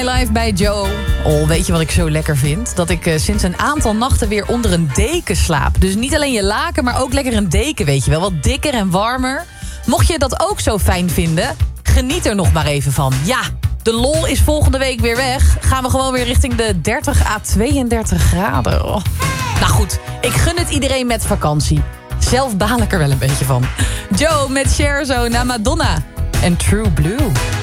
Life bij Joe. Oh, weet je wat ik zo lekker vind? Dat ik sinds een aantal nachten weer onder een deken slaap. Dus niet alleen je laken, maar ook lekker een deken, weet je wel. Wat dikker en warmer. Mocht je dat ook zo fijn vinden, geniet er nog maar even van. Ja, de lol is volgende week weer weg. Gaan we gewoon weer richting de 30 à 32 graden. Oh. Nou goed, ik gun het iedereen met vakantie. Zelf baal ik er wel een beetje van. Joe met Cher zo naar Madonna en True Blue.